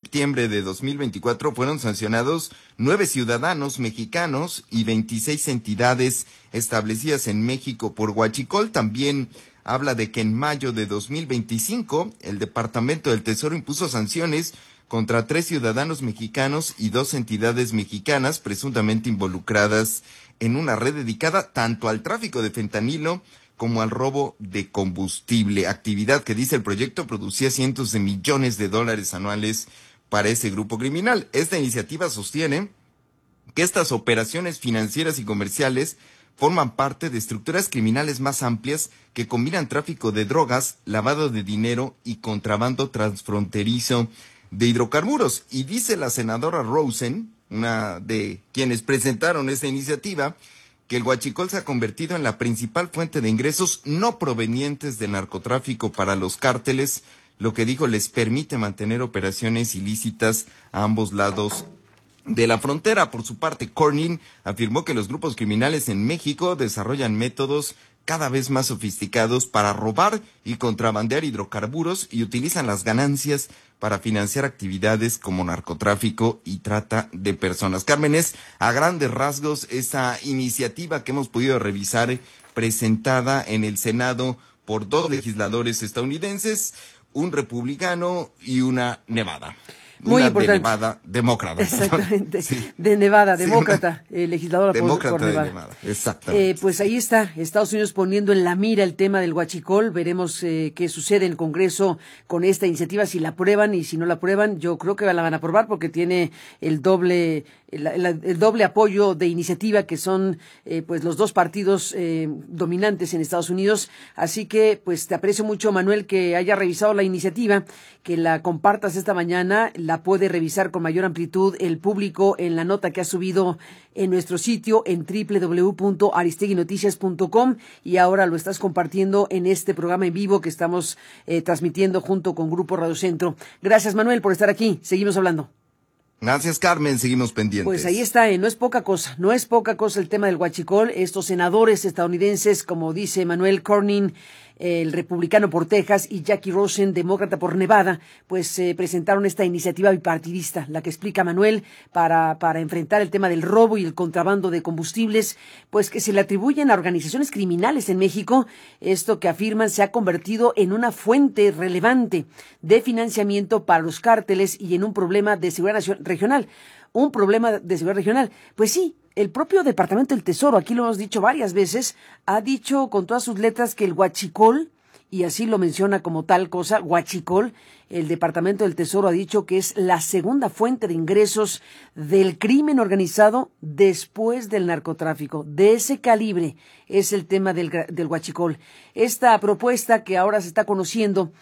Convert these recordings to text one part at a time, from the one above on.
septiembre de 2024 fueron sancionados 9 ciudadanos mexicanos y 26 entidades establecidas en México por huachicol. También habla de que en mayo de 2025 el Departamento del Tesoro impuso sanciones contra 3 ciudadanos mexicanos y 2 entidades mexicanas presuntamente involucradas en una red dedicada tanto al tráfico de fentanilo como al robo de combustible, actividad que, dice el proyecto, producía cientos de millones de dólares anuales para ese grupo criminal. Esta iniciativa sostiene que estas operaciones financieras y comerciales forman parte de estructuras criminales más amplias que combinan tráfico de drogas, lavado de dinero y contrabando transfronterizo de hidrocarburos. Y dice la senadora Rosen, una de quienes presentaron esta iniciativa, que el huachicol se ha convertido en la principal fuente de ingresos no provenientes del narcotráfico para los cárteles, lo que dijo les permite mantener operaciones ilícitas a ambos lados de la frontera. Por su parte, Cornyn afirmó que los grupos criminales en México desarrollan métodos cada vez más sofisticados para robar y contrabandear hidrocarburos y utilizan las ganancias para financiar actividades como narcotráfico y trata de personas. Carmen, es a grandes rasgos esa iniciativa que hemos podido revisar presentada en el Senado por 2 legisladores estadounidenses, un republicano y una Nevada. Muy importante. De Nevada, demócrata. Exactamente, sí. de Nevada, demócrata, legisladora demócrata por Nevada. De Nevada. Exactamente. Pues ahí está, Estados Unidos poniendo en la mira el tema del huachicol. Veremos qué sucede en el Congreso con esta iniciativa, si la aprueban, y si no la aprueban, yo creo que la van a aprobar porque tiene el doble apoyo de iniciativa, que son pues los 2 partidos dominantes en Estados Unidos. Así que pues te aprecio mucho, Manuel, que haya revisado la iniciativa, que la compartas esta mañana. La puede revisar con mayor amplitud el público en la nota que ha subido en nuestro sitio en www.aristeguinoticias.com, y ahora lo estás compartiendo en este programa en vivo que estamos transmitiendo junto con Grupo Radio Centro. Gracias, Manuel, por estar aquí. Seguimos hablando. Gracias, Carmen, seguimos pendientes. Pues ahí está, no es poca cosa el tema del huachicol. Estos senadores estadounidenses, como dice Manuel, Cornyn, el republicano por Texas, y Jackie Rosen, demócrata por Nevada, pues presentaron esta iniciativa bipartidista, la que explica Manuel, para enfrentar el tema del robo y el contrabando de combustibles, pues que se le atribuyen a organizaciones criminales en México. Esto que afirman se ha convertido en una fuente relevante de financiamiento para los cárteles y en un problema de seguridad regional. Un problema de seguridad regional. Pues sí, el propio Departamento del Tesoro, aquí lo hemos dicho varias veces, ha dicho con todas sus letras que el huachicol, y así lo menciona como tal cosa, huachicol, el Departamento del Tesoro ha dicho que es la segunda fuente de ingresos del crimen organizado después del narcotráfico. De ese calibre es el tema del huachicol. Esta propuesta que ahora se está conociendo,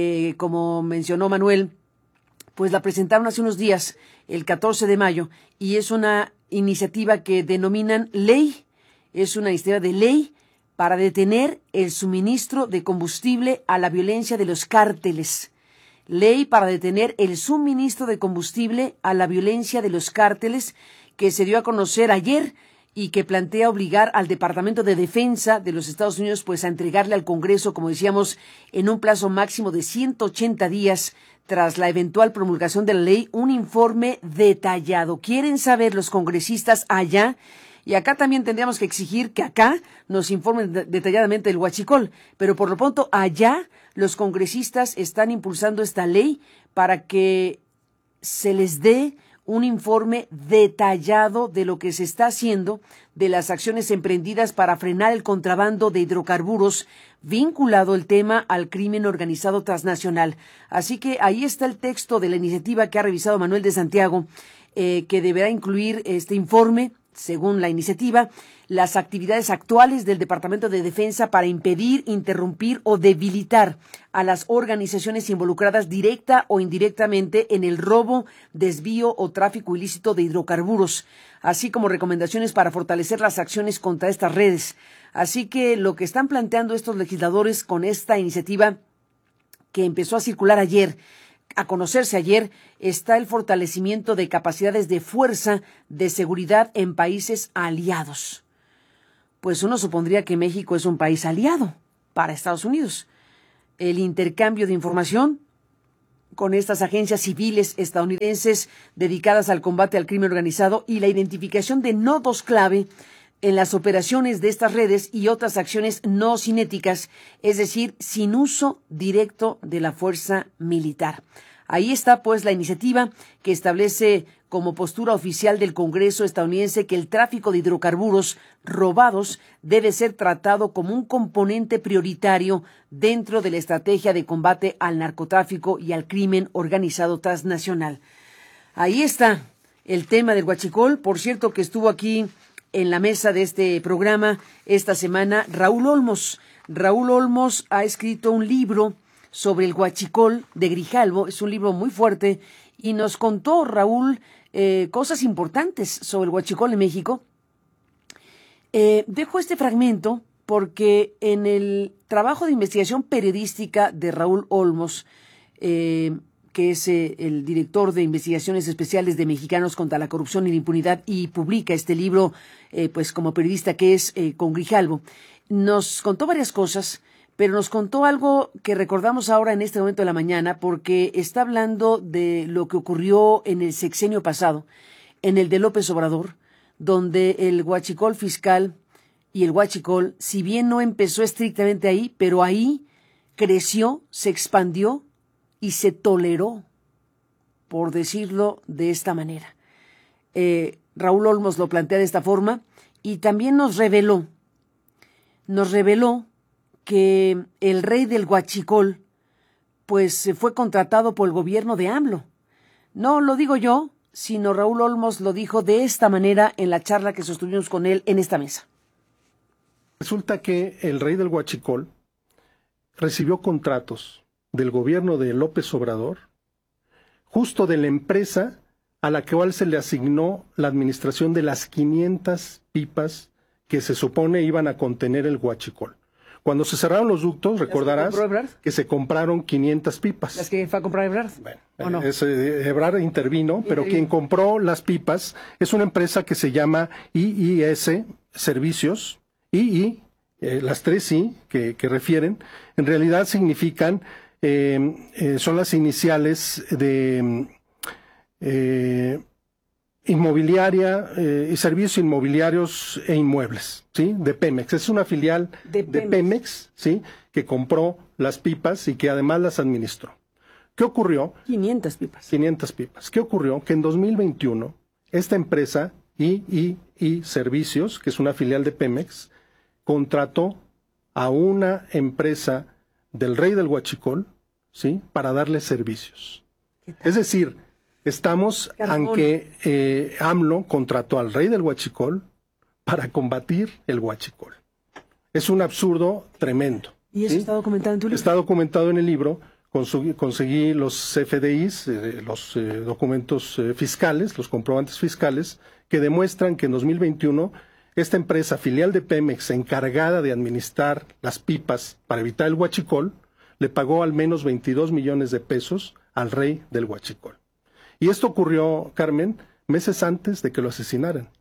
como mencionó Manuel, pues la presentaron hace unos días, el 14 de mayo, y es una iniciativa que denominan ley, es una iniciativa de ley para detener el suministro de combustible a la violencia de los cárteles. Ley para detener el suministro de combustible a la violencia de los cárteles, que se dio a conocer ayer y que plantea obligar al Departamento de Defensa de los Estados Unidos pues a entregarle al Congreso, como decíamos, en un plazo máximo de 180 días tras la eventual promulgación de la ley, un informe detallado. Quieren saber los congresistas allá, y acá también tendríamos que exigir que acá nos informen detalladamente del huachicol, pero por lo pronto allá los congresistas están impulsando esta ley para que se les dé un informe detallado de lo que se está haciendo, de las acciones emprendidas para frenar el contrabando de hidrocarburos, vinculado el tema al crimen organizado transnacional. Así que ahí está el texto de la iniciativa que ha revisado Manuel de Santiago, que deberá incluir este informe, según la iniciativa, las actividades actuales del Departamento de Defensa para impedir, interrumpir o debilitar a las organizaciones involucradas directa o indirectamente en el robo, desvío o tráfico ilícito de hidrocarburos, así como recomendaciones para fortalecer las acciones contra estas redes. Así que lo que están planteando estos legisladores con esta iniciativa que empezó a circular ayer, a conocerse ayer, está el fortalecimiento de capacidades de fuerza de seguridad en países aliados. Pues uno supondría que México es un país aliado para Estados Unidos. El intercambio de información con estas agencias civiles estadounidenses dedicadas al combate al crimen organizado y la identificación de nodos clave en las operaciones de estas redes y otras acciones no cinéticas, es decir, sin uso directo de la fuerza militar. Ahí está, pues, la iniciativa que establece como postura oficial del Congreso estadounidense que el tráfico de hidrocarburos robados debe ser tratado como un componente prioritario dentro de la estrategia de combate al narcotráfico y al crimen organizado transnacional. Ahí está el tema del huachicol. Por cierto, que estuvo aquí en la mesa de este programa esta semana Raúl Olmos. Raúl Olmos ha escrito un libro sobre el huachicol de Grijalvo. Es un libro muy fuerte y nos contó Raúl cosas importantes sobre el huachicol en México. Dejo este fragmento porque en el trabajo de investigación periodística de Raúl Olmos, que es el director de investigaciones especiales de Mexicanos contra la Corrupción y la Impunidad, y publica este libro, pues como periodista que es, con Grijalvo, nos contó varias cosas, pero nos contó algo que recordamos ahora en este momento de la mañana, porque está hablando de lo que ocurrió en el sexenio pasado, en el de López Obrador, donde el huachicol fiscal y el huachicol, si bien no empezó estrictamente ahí, pero ahí creció, se expandió y se toleró, por decirlo de esta manera. Raúl Olmos lo plantea de esta forma y también nos reveló que el rey del huachicol pues fue contratado por el gobierno de AMLO. No lo digo yo, sino Raúl Olmos lo dijo de esta manera en la charla que sostuvimos con él en esta mesa. Resulta que el rey del huachicol recibió contratos del gobierno de López Obrador, justo de la empresa a la cual se le asignó la administración de las 500 pipas que se supone iban a contener el huachicol. Cuando se cerraron los ductos, recordarás que se compraron 500 pipas. ¿Las que fue a comprar Ebrard? Bueno, ¿o no? Ebrard intervino, pero quien compró las pipas es una empresa que se llama IIS Servicios. Las tres I que refieren, en realidad significan, son las iniciales de inmobiliaria y servicios inmobiliarios e inmuebles, ¿sí? De Pemex. Es una filial de Pemex, ¿sí? Que compró las pipas y que además las administró. ¿Qué ocurrió? 500 pipas. 500 pipas. ¿Qué ocurrió? Que en 2021 esta empresa II Servicios, que es una filial de Pemex, contrató a una empresa del rey del huachicol, ¿sí? Para darle servicios. Es decir, estamos aunque AMLO contrató al rey del huachicol para combatir el huachicol. Es un absurdo tremendo. ¿Y eso está documentado en tu libro? Está documentado en el libro. Conseguí los CFDIs, los documentos fiscales, los comprobantes fiscales, que demuestran que en 2021 esta empresa filial de Pemex, encargada de administrar las pipas para evitar el huachicol, le pagó al menos 22 millones de pesos al rey del huachicol. Y esto ocurrió, Carmen, meses antes de que lo asesinaran.